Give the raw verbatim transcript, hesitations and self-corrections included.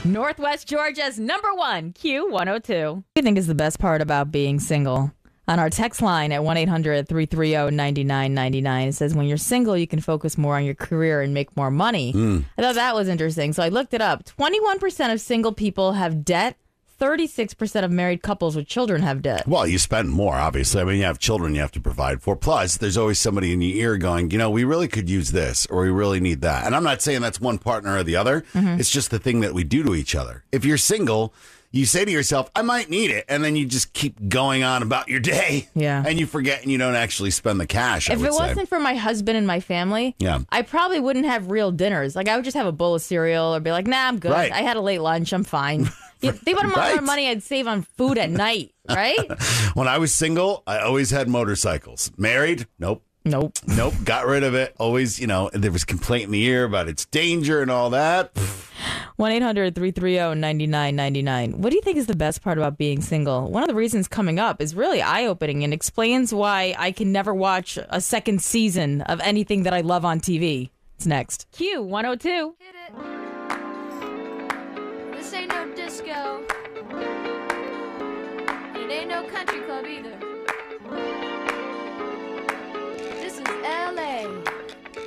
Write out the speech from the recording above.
Northwest Georgia's number one, Q one oh two. What do you think is the best part about being single? On our text line at one eight hundred three three zero nine nine nine nine, it says when you're single, you can focus more on your career and make more money. Mm. I thought that was interesting, so I looked it up. twenty-one percent of single people have debt. thirty-six percent of married couples with children have debt. Well, you spend more, obviously. I mean, you have children you have to provide for. Plus, there's always somebody in your ear going, you know, we really could use this or we really need that. And I'm not saying that's one partner or the other. Mm-hmm. It's just the thing that we do to each other. If you're single, you say to yourself, I might need it. And then you just keep going on about your day. Yeah. And you forget and you don't actually spend the cash, I If would it say. wasn't for my husband and my family, yeah. I probably wouldn't have real dinners. Like, I would just have a bowl of cereal or be like, nah, I'm good. Right. I had a late lunch. I'm fine. You think about the amount Right. of money I'd save on food at night, right? When I was single, I always had motorcycles. Married? Nope. Nope. Nope. Got rid of it. Always, you know, there was complaint in the ear about its danger and all that. one eight hundred three three zero nine nine nine nine. What do you think is the best part about being single? One of the reasons coming up is really eye-opening and explains why I can never watch a second season of anything that I love on T V. It's next. Q one oh two. Hit it. This ain't no disco. It ain't no country club either.